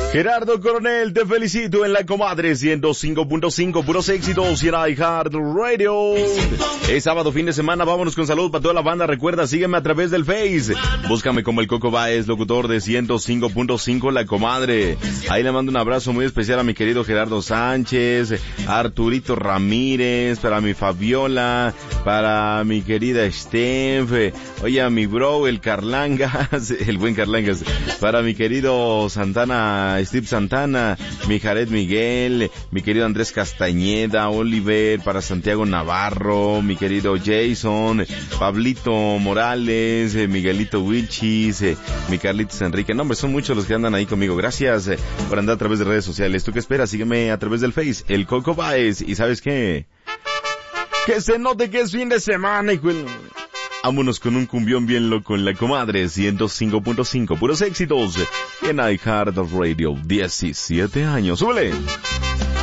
Gerardo Coronel, te felicito en la comadre 105.5, puros éxitos y en iHeart Radio. Es sábado, fin de semana, vámonos con salud para toda la banda. Recuerda, sígueme a través del Face. Búscame como el Coco Baez, locutor de 105.5, la comadre. Ahí le mando un abrazo muy especial a mi querido Gerardo Sánchez, a Arturito Ramírez, para mi Fabiola, para mi querida Steph, oye, a mi bro, el Carlangas, el buen Carlangas, para mi querido Steve Santana, mi Jared Miguel, mi querido Andrés Castañeda, Oliver, para Santiago Navarro, mi querido Jason, Pablito Morales, Miguelito Wilchis, mi Carlitos Enrique. No, hombre, son muchos los que andan ahí conmigo. Gracias por andar a través de redes sociales. ¿Tú qué esperas? Sígueme a través del Face, el Coco Baez. ¿Y sabes qué? Que se note que es fin de semana, hijo. Vámonos con un cumbión bien loco en la comadre 105.5, puros éxitos en iHeart Radio, 17 años. ¡Súbele!